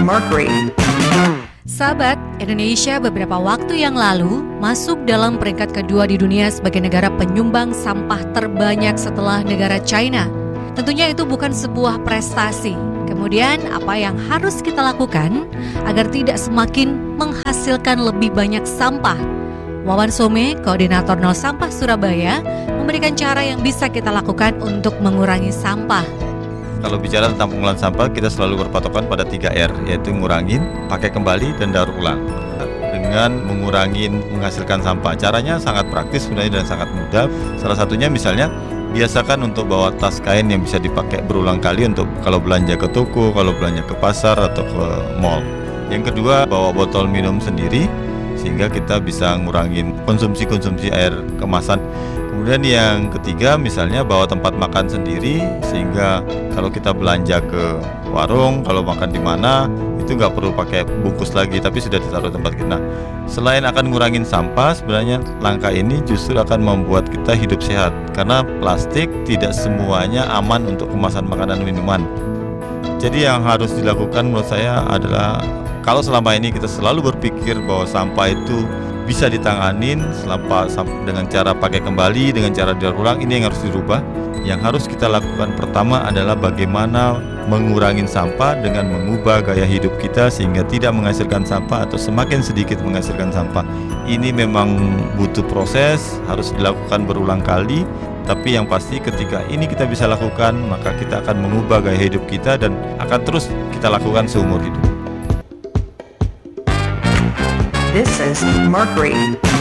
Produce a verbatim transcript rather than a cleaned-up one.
Mercury. Sahabat, Indonesia beberapa waktu yang lalu masuk dalam peringkat kedua di dunia sebagai negara penyumbang sampah terbanyak setelah negara China. Tentunya itu bukan sebuah prestasi. Kemudian apa yang harus kita lakukan agar tidak semakin menghasilkan lebih banyak sampah? Wawan Some, Koordinator Nol Sampah Surabaya, memberikan cara yang bisa kita lakukan untuk mengurangi sampah. Kalau bicara tentang pengolahan sampah, kita selalu berpatokan pada tiga R, yaitu ngurangin, pakai kembali, dan daur ulang. Dengan mengurangi menghasilkan sampah, caranya sangat praktis sebenarnya dan sangat mudah. Salah satunya misalnya, biasakan untuk bawa tas kain yang bisa dipakai berulang kali untuk kalau belanja ke toko, kalau belanja ke pasar atau ke mall. Yang kedua, bawa botol minum sendiri, sehingga kita bisa ngurangin konsumsi-konsumsi air kemasan. Kemudian yang ketiga, misalnya bawa tempat makan sendiri, sehingga kalau kita belanja ke warung, kalau makan di mana, itu nggak perlu pakai bungkus lagi, tapi sudah ditaruh tempat kita. Nah, selain akan ngurangin sampah, sebenarnya langkah ini justru akan membuat kita hidup sehat, karena plastik tidak semuanya aman untuk kemasan makanan minuman. Jadi yang harus dilakukan menurut saya adalah, kalau selama ini kita selalu berpikir bahwa sampah itu bisa ditanganin selama dengan cara pakai kembali, dengan cara daur ulang, ini yang harus dirubah. Yang harus kita lakukan pertama adalah bagaimana mengurangi sampah dengan mengubah gaya hidup kita sehingga tidak menghasilkan sampah atau semakin sedikit menghasilkan sampah. Ini memang butuh proses, harus dilakukan berulang kali. Tapi yang pasti ketika ini kita bisa lakukan, maka kita akan mengubah gaya hidup kita dan akan terus kita lakukan seumur hidup. This is Mercury.